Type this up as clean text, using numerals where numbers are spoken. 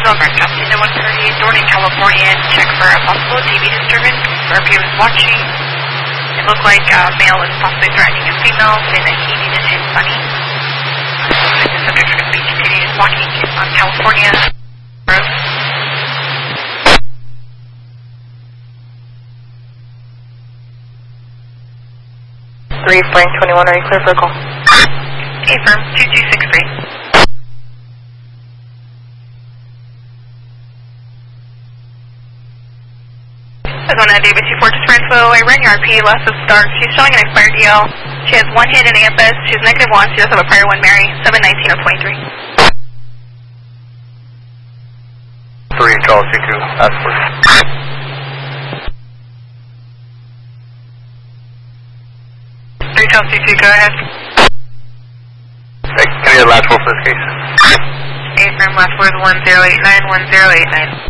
North Altitude 138, Dorney, California. Check for a possible TV disturbance. RPO is watching. It looked like a male was possibly threatening a female, saying that he needed his money. The subject is going to be continued walking on California Road. 3 Frank 21, are you clear for a call? Affirm, 2263. There's one at David 24, just transfer away, run your RP, less of start. She's showing an expired DL. She has 1 hit in AFS. She's -1. She does have a prior one, Mary, 719-023. 3 Charles C2, that's for 3 Charles C2, go ahead. Hey, can you get the last four for this case? Affirm, last four is 1089, 1089.